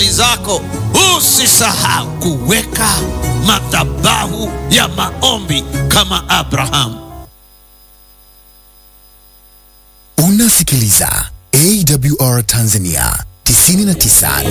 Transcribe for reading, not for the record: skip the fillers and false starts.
zako, usisahau kuweka madhabahu ya maombi kama Abrahamu. Unasikiliza AWR Tanzania 99.